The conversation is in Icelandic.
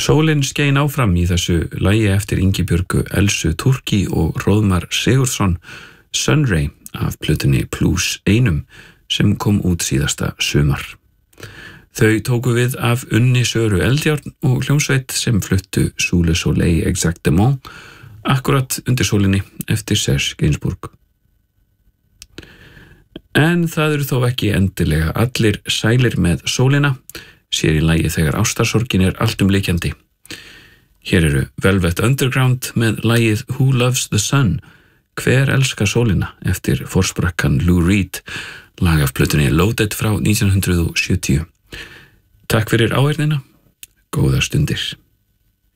Sólin skein áfram í þessu lagi eftir Ingibjörgu Elsu Turki og Hróðmar Sigurðsson, Sunray af plötunni Plus 1 sem kom út síðasta sumar. Þau tóku við af Unni Söru Eldjárn og hljómsveit sem fluttu Sous le Soleil Exactement akkurat undir sólinni eftir Serge Gainsbourg. En það eru þó ekki endilega allir sælir með sólina, sér í lagi þegar ástarsorgin alltumlykjandi. Hér eru Velvet Underground með lagið Who Loves the Sun, hver elskar sólina eftir forsprakkan Lou Reed, lag af plötunni Loaded frá 1970. Takk fyrir áheyrnina, góðar stundir.